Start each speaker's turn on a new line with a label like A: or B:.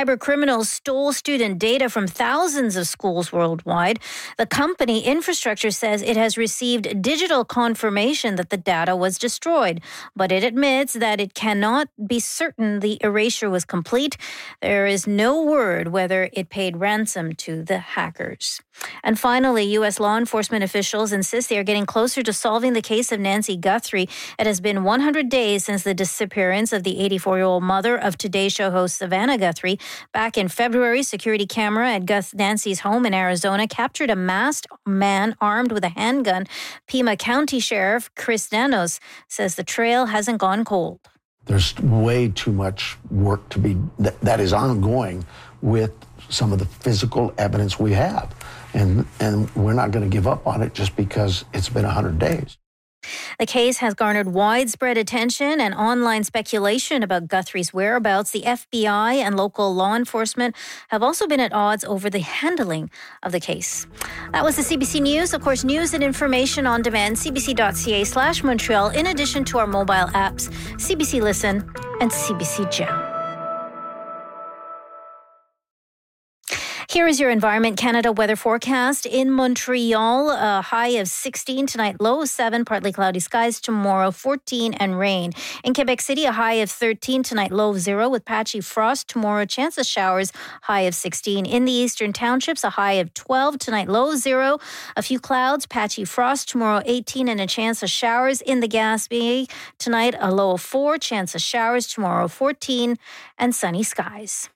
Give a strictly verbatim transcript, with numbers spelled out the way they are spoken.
A: cyber criminals stole student data from thousands of schools worldwide. The company Infrastructure says it has received digital confirmation that the data was destroyed, but it admits that it cannot be certain the erasure was complete. There is no word whether it paid ransom to the hackers. And finally, U S law enforcement officials insist they are getting closer to solving the case of Nancy Guthrie. It has been one hundred days since the disappearance of the eighty-four-year-old mother of Today Show host Savannah Guthrie. Back in February, security camera at Gus Nancy's home in Arizona captured a masked man armed with a handgun. Pima County Sheriff Chris Nanos says the trail hasn't gone cold.
B: There's way too much work to be that, that is ongoing with some of the physical evidence we have. And, and we're not going to give up on it just because it's been one hundred days.
A: The case has garnered widespread attention and online speculation about Guthrie's whereabouts. The F B I and local law enforcement have also been at odds over the handling of the case. That was the C B C News. Of course, news and information on demand, cbc.ca slash Montreal, in addition to our mobile apps, C B C Listen and C B C Gem. Here is your Environment Canada weather forecast. In Montreal, a high of sixteen tonight, low of seven, partly cloudy skies tomorrow, fourteen and rain. In Quebec City, a high of thirteen tonight, low of zero with patchy frost tomorrow, chance of showers, high of sixteen. In the eastern townships, a high of twelve tonight, low of zero, a few clouds, patchy frost tomorrow, eighteen and a chance of showers. In the Gaspé tonight, a low of four, chance of showers tomorrow, fourteen and sunny skies.